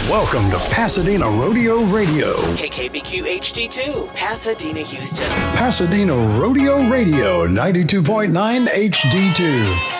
Welcome to Pasadena Rodeo Radio. KKBQ HD2, Pasadena, Houston. Pasadena Rodeo Radio, 92.9 HD2.